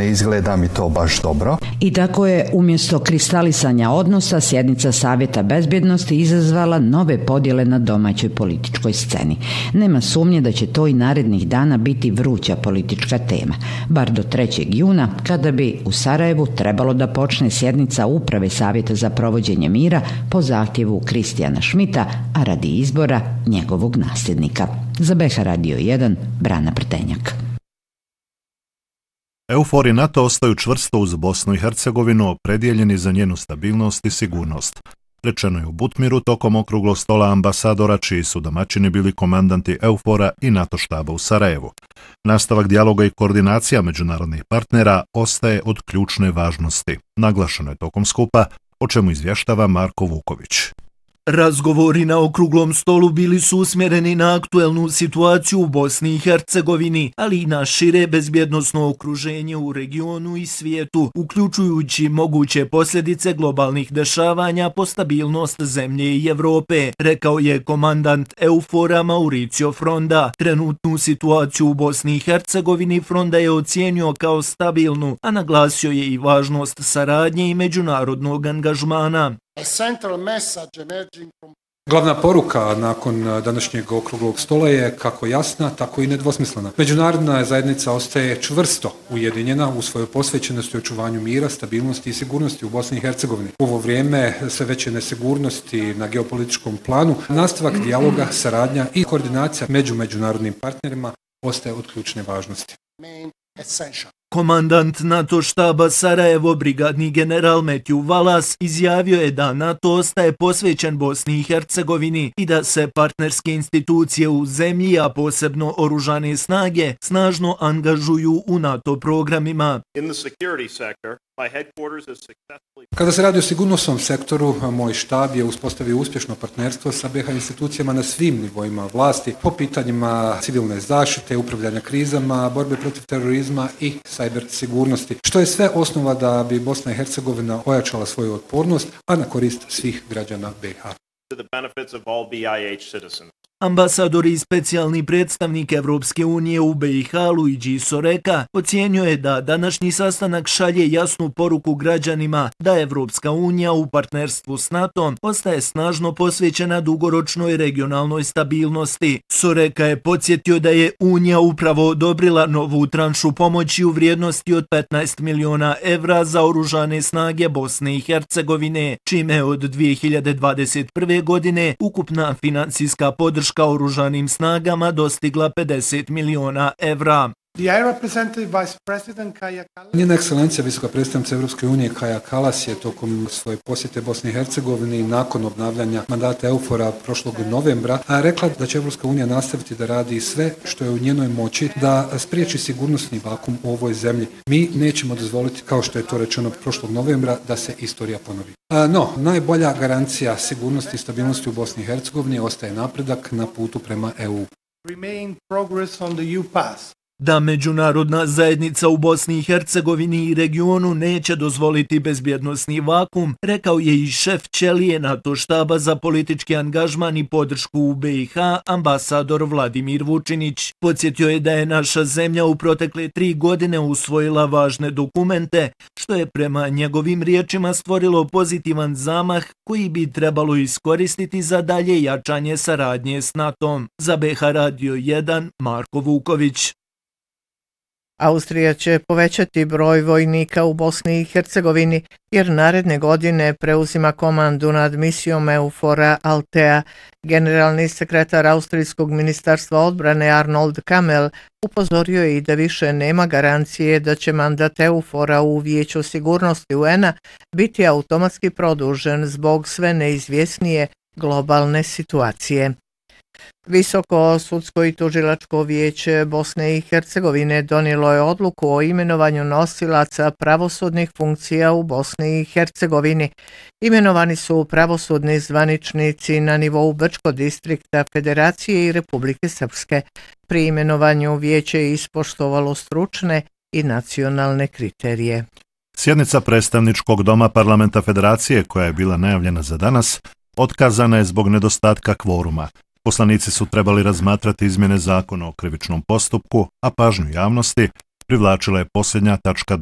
ne izgleda mi to baš dobro. I tako je umjesto kristalisanja odnosa sjednica Savjeta bezbjednosti izazvala nove podjele na domaćoj političkoj sceni. Nema sumnje da će to i narednih dana biti vruća politička tema, bar do 3. juna, kada bi u Sarajevu trebalo da počne sjednica Uprave Savjeta za provođenje mira po zahtjevu Kristijana Šmita, a radi izbora njegovog nasljednika. Za BH Radio 1, Brana Prtenjak. Eufori NATO ostaju čvrsto uz Bosnu i Hercegovinu, opredjeljeni za njenu stabilnost i sigurnost. Rečeno je u Butmiru tokom okruglog stola ambasadora, čiji su domaćini bili komandanti Eufora i NATO štaba u Sarajevu. Nastavak dijaloga i koordinacija međunarodnih partnera ostaje od ključne važnosti. Naglašeno je tokom skupa, o čemu izvještava Marko Vuković. Razgovori na okruglom stolu bili su usmjereni na aktuelnu situaciju u Bosni i Hercegovini, ali i na šire bezbjednosno okruženje u regionu i svijetu, uključujući moguće posljedice globalnih dešavanja po stabilnost zemlje i Evrope, rekao je komandant Eufora Mauricio Fronda. Trenutnu situaciju u Bosni i Hercegovini Fronda je ocijenio kao stabilnu, a naglasio je i važnost saradnje i međunarodnog angažmana. Glavna poruka nakon današnjeg okruglog stola je kako jasna, tako i nedvosmislena. Međunarodna zajednica ostaje čvrsto ujedinjena u svojoj posvećenosti očuvanju mira, stabilnosti i sigurnosti u Bosni i Hercegovini. U ovo vrijeme sve veće nesigurnosti na geopolitičkom planu, nastavak dijaloga, saradnja i koordinacija među međunarodnim partnerima ostaje od ključne važnosti. Komandant NATO štaba Sarajevo, brigadni general Matthew Wallace, izjavio je da NATO ostaje posvećen Bosni i Hercegovini i da se partnerske institucije u zemlji, a posebno oružane snage, snažno angažuju u NATO programima. Kada se radi o sigurnosnom sektoru, moj štab je uspostavio uspješno partnerstvo sa BiH institucijama na svim nivoima vlasti po pitanjima civilne zaštite, upravljanja krizama, borbe protiv terorizma i cyber sigurnosti, što je sve osnova da bi Bosna i Hercegovina ojačala svoju otpornost, a na korist svih građana BiH. Ambasador i specijalni predstavnik Evropske unije u BiH Luigi Soreka ocijenio je da današnji sastanak šalje jasnu poruku građanima da Evropska unija u partnerstvu s NATO ostaje snažno posvećena dugoročnoj regionalnoj stabilnosti. Soreka je podsjetio da je Unija upravo odobrila novu tranšu pomoći u vrijednosti od 15 miliona evra za oružane snage Bosne i Hercegovine, čime od 2021. godine ukupna financijska podrška oružanim snagama dostigla 50 miliona evra. Njena ekscelencija, visoka predstavnica Evropske unije Kaja Kallas je tokom svoje posjete Bosni i Hercegovini nakon obnavljanja mandata Eufora prošlog novembra rekla da će Evropska unija nastaviti da radi sve što je u njenoj moći da spriječi sigurnosni vakum u ovoj zemlji. Mi nećemo dozvoliti, kao što je to rečeno prošlog novembra, da se istorija ponovi. No, najbolja garancija sigurnosti i stabilnosti u Bosni i Hercegovini ostaje napredak na putu prema EU. Da međunarodna zajednica u Bosni i Hercegovini i regionu neće dozvoliti bezbjednosni vakum, rekao je i šef ćelije NATO štaba za politički angažman i podršku u BiH, ambasador Vladimir Vučinić. Podsjetio je da je naša zemlja u protekle 3 godine usvojila važne dokumente, što je prema njegovim riječima stvorilo pozitivan zamah koji bi trebalo iskoristiti za dalje jačanje saradnje s NATO-om. Za BiH Radio 1, Marko Vuković. Austrija će povećati broj vojnika u Bosni i Hercegovini jer naredne godine preuzima komandu nad misijom Eufora Altea. Generalni sekretar Austrijskog ministarstva odbrane Arnold Kamel upozorio je i da više nema garancije da će mandat Eufora u Vijeću sigurnosti UN-a biti automatski produžen zbog sve neizvjesnije globalne situacije. Visoko sudsko i tužilačko vijeće Bosne i Hercegovine donijelo je odluku o imenovanju nosilaca pravosudnih funkcija u Bosni i Hercegovini. Imenovani su pravosudni zvaničnici na nivou Brčkog distrikta Federacije i Republike Srpske. Pri imenovanju vijeće je ispoštovalo stručne i nacionalne kriterije. Sjednica predstavničkog doma parlamenta Federacije, koja je bila najavljena za danas, otkazana je zbog nedostatka kvoruma. Poslanici su trebali razmatrati izmjene zakona o krivičnom postupku, a pažnju javnosti privlačila je posljednja tačka